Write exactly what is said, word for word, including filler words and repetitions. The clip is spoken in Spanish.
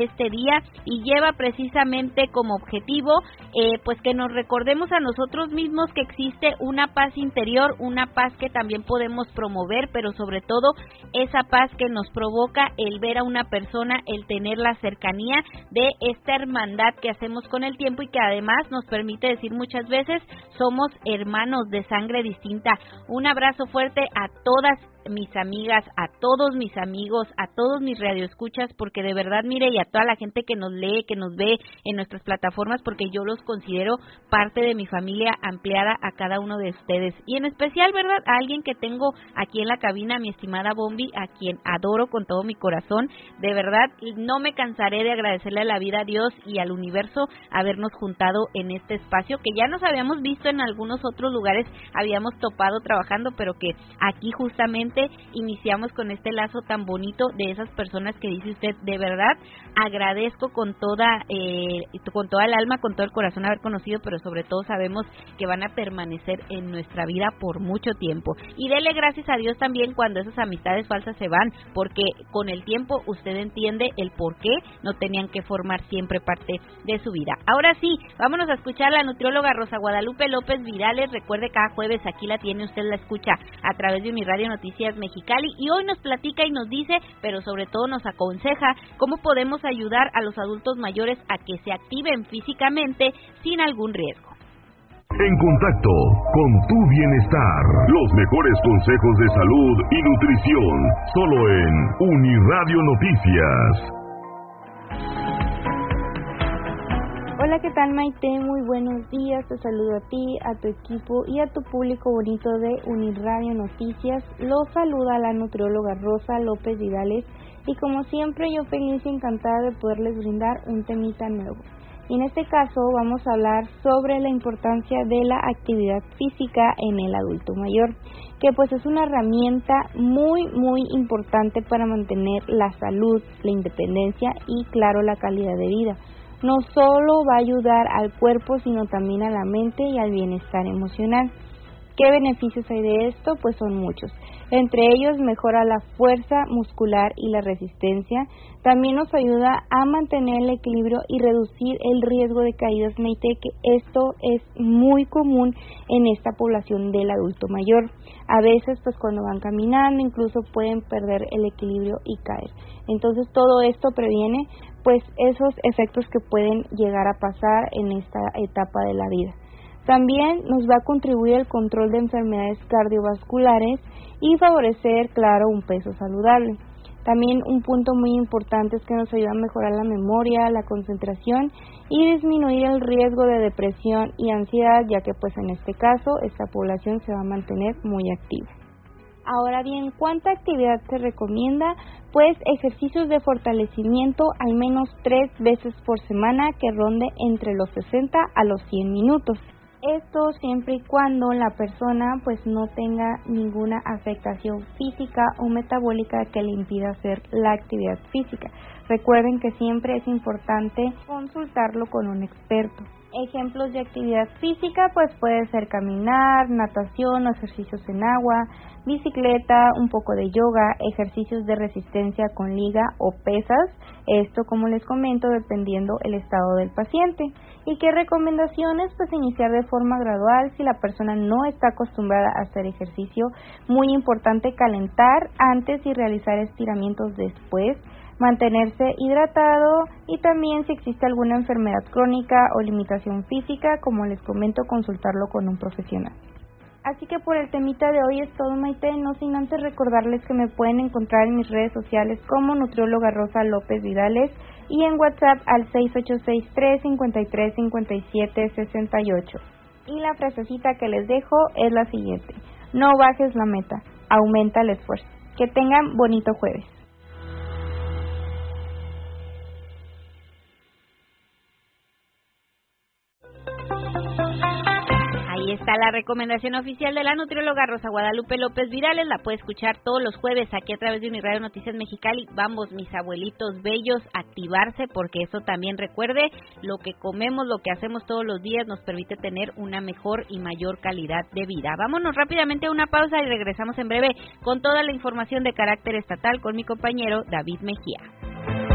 este día y lleva precisamente como objetivo eh, pues que nos recordemos a nosotros mismos que existe una paz interior, una paz que también podemos promover, pero sobre todo esa paz que nos provoca el ver a una persona, el tener la cercanía de esta hermandad que hacemos con el tiempo y que además nos permite decir muchas veces somos hermanos de sangre distinta. Un abrazo fuerte a todas mis amigas, a todos mis amigos, a todos mis radioescuchas, porque de verdad, mire, y a toda la gente que nos lee, que nos ve en nuestras plataformas, porque yo los considero parte de mi familia ampliada a cada uno de ustedes. Y en especial, ¿verdad?, a alguien que tengo aquí en la cabina, mi estimada Bombi, a quien adoro con todo mi corazón. De verdad, no me cansaré de agradecerle a la vida, a Dios y al universo habernos juntado en este espacio, que ya nos habíamos visto en algunos otros lugares, habíamos topado trabajando, pero que aquí justamente iniciamos con este lazo tan bonito de esas personas que dice usted. De verdad agradezco con toda eh, con toda el alma, con todo el corazón haber conocido, pero sobre todo sabemos que van a permanecer en nuestra vida por mucho tiempo. Y dele gracias a Dios también cuando esas amistades falsas se van, porque con el tiempo usted entiende el por qué no tenían que formar siempre parte de su vida. Ahora sí, vámonos a escuchar a la nutrióloga Rosa Guadalupe López Vidales. Recuerde, cada jueves aquí la tiene, usted la escucha a través de Uniradio Noticias Mexicali, y hoy nos platica y nos dice, pero sobre todo nos aconseja cómo podemos ayudar a los adultos mayores a que se activen físicamente sin algún riesgo. En contacto con tu bienestar, los mejores consejos de salud y nutrición, solo en Uniradio Noticias. Hola, ¿qué tal, Maite? Muy buenos días, te saludo a ti, a tu equipo y a tu público bonito de Uniradio Noticias. Los saluda la nutrióloga Rosa López Vidales y como siempre yo feliz y encantada de poderles brindar un temita nuevo. Y en este caso vamos a hablar sobre la importancia de la actividad física en el adulto mayor, que pues es una herramienta muy muy importante para mantener la salud, la independencia y claro la calidad de vida. No solo va a ayudar al cuerpo, sino también a la mente y al bienestar emocional. ¿Qué beneficios hay de esto? Pues son muchos. Entre ellos, mejora la fuerza muscular y la resistencia. También nos ayuda a mantener el equilibrio y reducir el riesgo de caídas, Maite, que esto es muy común en esta población del adulto mayor. A veces, pues cuando van caminando, incluso pueden perder el equilibrio y caer. Entonces, todo esto previene pues esos efectos que pueden llegar a pasar en esta etapa de la vida. También nos va a contribuir al control de enfermedades cardiovasculares y favorecer, claro, un peso saludable. También un punto muy importante es que nos ayuda a mejorar la memoria, la concentración y disminuir el riesgo de depresión y ansiedad, ya que pues en este caso esta población se va a mantener muy activa. Ahora bien, ¿cuánta actividad se recomienda? Pues ejercicios de fortalecimiento al menos tres veces por semana que ronde entre los sesenta a los cien minutos. Esto siempre y cuando la persona pues no tenga ninguna afectación física o metabólica que le impida hacer la actividad física. Recuerden que siempre es importante consultarlo con un experto. Ejemplos de actividad física pues puede ser caminar, natación o ejercicios en agua, bicicleta, un poco de yoga, ejercicios de resistencia con liga o pesas, esto como les comento dependiendo el estado del paciente. ¿Y qué recomendaciones? Pues iniciar de forma gradual si la persona no está acostumbrada a hacer ejercicio, muy importante calentar antes y realizar estiramientos después, mantenerse hidratado y también si existe alguna enfermedad crónica o limitación física, como les comento, consultarlo con un profesional. Así que por el temita de hoy es todo, Maite, no sin antes recordarles que me pueden encontrar en mis redes sociales como nutrióloga Rosa López Vidales y en WhatsApp al seis ocho seis, tres cinco tres, cinco siete seis ocho. Y la frasecita que les dejo es la siguiente: no bajes la meta, aumenta el esfuerzo. Que tengan bonito jueves. Ahí está la recomendación oficial de la nutrióloga Rosa Guadalupe López Vidales. La puede escuchar todos los jueves aquí a través de Uniradio Noticias Mexicali. Vamos, mis abuelitos bellos, a activarse, porque eso también, recuerde, lo que comemos, lo que hacemos todos los días nos permite tener una mejor y mayor calidad de vida. Vámonos rápidamente a una pausa y regresamos en breve con toda la información de carácter estatal con mi compañero David Mejía.